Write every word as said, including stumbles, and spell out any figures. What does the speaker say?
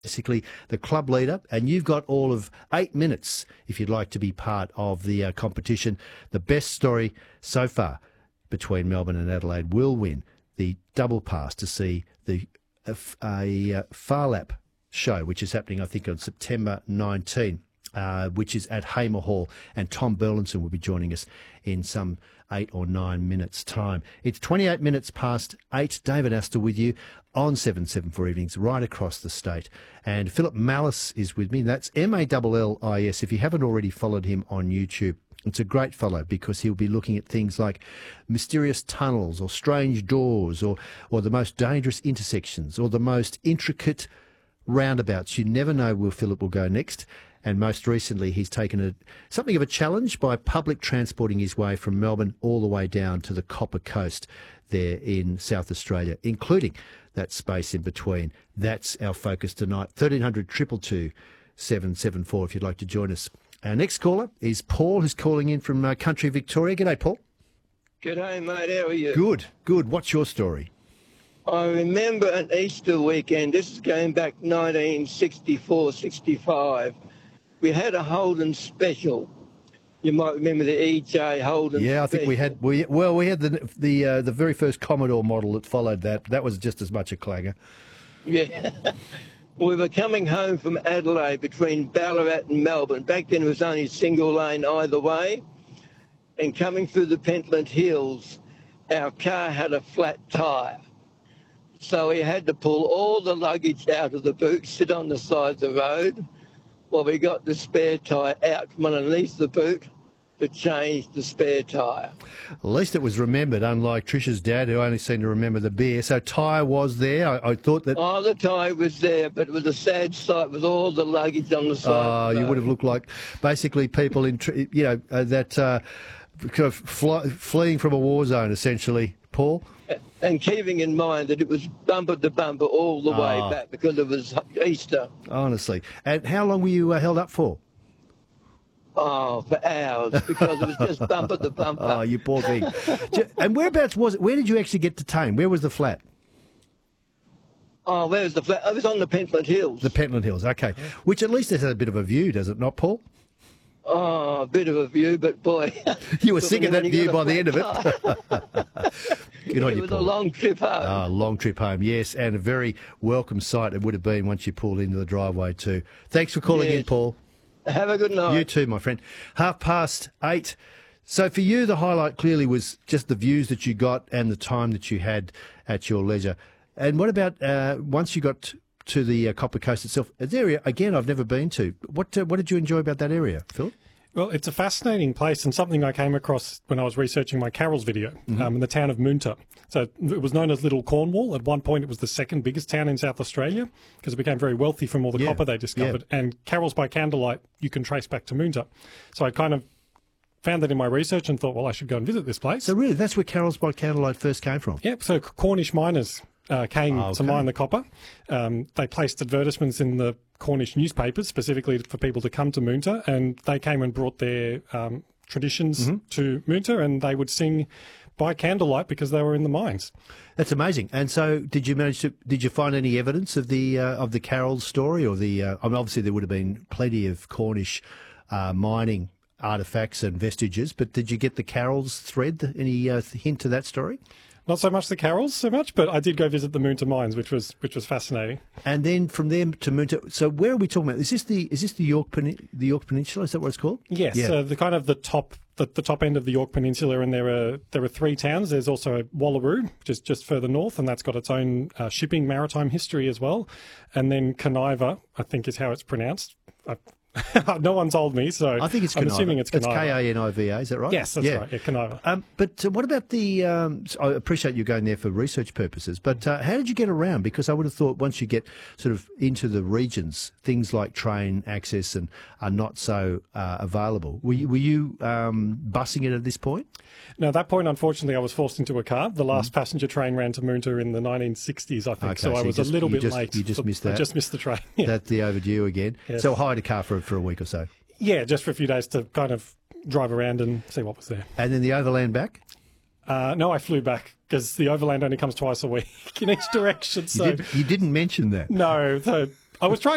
basically the club leader, and you've got all of eight minutes if you'd like to be part of the uh, competition. The best story so far between Melbourne and Adelaide will win the double pass to see the a, a, a Phar Lap show, which is happening, I think, on September nineteenth, uh, which is at Hamer Hall, and Tom Burlinson will be joining us in some eight or nine minutes' time. It's twenty-eight minutes past eight. David Astor with you on seven seventy-four Evenings right across the state. And Philip Mallis is with me. That's M A L L I S. If you haven't already followed him on YouTube, it's a great fellow because he'll be looking at things like mysterious tunnels or strange doors or, or the most dangerous intersections or the most intricate roundabouts. You never know where Philip will go next. And most recently, he's taken a, something of a challenge by public transporting his way from Melbourne all the way down to the Copper Coast there in South Australia, including that space in between. That's our focus tonight. thirteen hundred, two two two, seven seven four if you'd like to join us. Our next caller is Paul, who's calling in from uh, country Victoria. G'day, Paul. G'day, mate. How are you? Good, good. What's your story? I remember an Easter weekend, this is going back nineteen sixty-four, sixty-five, we had a Holden special. You might remember the E J Holden Yeah, I special. think we had, we, well, we had the the uh, the very first Commodore model that followed that. That was just as much a clanger. Yeah. We were coming home from Adelaide between Ballarat and Melbourne. Back then it was only single lane either way. And coming through the Pentland Hills, our car had a flat tyre. So we had to pull all the luggage out of the boot, sit on the side of the road, while we got the spare tyre out from underneath the boot to change the spare tyre. At least it was remembered, unlike Trisha's dad, who only seemed to remember the beer. So tyre was there. I, I thought that... Oh, the tyre was there, but it was a sad sight with all the luggage on the side. Oh, of the you would have looked like basically people in, tr- you know, uh, that uh, kind of fly, fleeing from a war zone, essentially, Paul. And keeping in mind that it was bumper to bumper all the way Oh. back because it was Easter. Honestly. And how long were you uh, held up for? Oh, for hours, because it was just bumper to bumper. Oh, you poor thing. J- and whereabouts was it? Where did you actually get to Tame? Where was the flat? Oh, where was the flat? It was on the Pentland Hills. The Pentland Hills, okay. Which at least has a bit of a view, does it not, Paul? Oh, a bit of a view, but boy... You were sick of that when you view got by a the end of it. flat Good on It you, was Paul. a long trip home. Ah, long trip home, yes, and a very welcome sight it would have been once you pulled into the driveway too. Thanks for calling in, Yes. Paul. Have a good night. You too, my friend. Half past eight. So for you, the highlight clearly was just the views that you got and the time that you had at your leisure. And what about uh, once you got to the uh, Copper Coast itself? An area, again, I've never been to. What uh, what did you enjoy about that area, Phil? Well, it's a fascinating place and something I came across when I was researching my Carols video Mm-hmm. um, in the town of Moonta. So it was known as Little Cornwall. At one point, it was the second biggest town in South Australia because it became very wealthy from all the Yeah, copper they discovered. And Carols by candlelight, you can trace back to Moonta. So I kind of found that in my research and thought, well, I should go and visit this place. So really, that's where Carols by Candlelight first came from? Yep, so Cornish miners uh, came Oh, to okay. mine the copper. Um, they placed advertisements in the Cornish newspapers specifically for people to come to Moonta, and they came and brought their um, traditions Mm-hmm. to Moonta, and they would sing by candlelight because they were in the mines. That's amazing. And so, did you manage to? Did you find any evidence of the uh, of the Carols story, or the? Uh, I mean, obviously there would have been plenty of Cornish uh, mining artifacts and vestiges, but did you get the Carols thread? Any uh, hint to that story? Not so much the Carols, so much, but I did go visit the Moonta mines, which was which was fascinating. And then from there to Moonta. So where are we talking about? Is this the is this the York Pen- the York Peninsula? Is that what it's called? Yes, Yeah. uh, the kind of the top the, the top end of the York Peninsula, and there are there are three towns. There's also Wallaroo, which is just further north, and that's got its own uh, shipping maritime history as well. And then Kaniva, I think is how it's pronounced. I, no one told me, so I think it's I'm Kaniva. assuming it's Kaniva. It's K A N I V A. Is that right? Yes, that's right. Yeah, Kaniva. Um, but uh, what about the? Um, I appreciate you going there for research purposes, but uh, how did you get around? Because I would have thought once you get sort of into the regions, things like train access and are not so uh, available. Were you, were you um, bussing it at this point? Now, at that point, unfortunately, I was forced into a car. The last passenger train ran to Moonta in the nineteen sixties, I think, Okay, so, so I you was just- a little you bit just- late. you just for- missed I that. just missed the train. Yeah. That's the overdue again. Yes. So hired a car for for a week or so, Yeah, just for a few days to kind of drive around and see what was there. and then the overland back. Uh, no, I flew back because the overland only comes twice a week in each direction. So You, did, you didn't mention that. no, so I was trying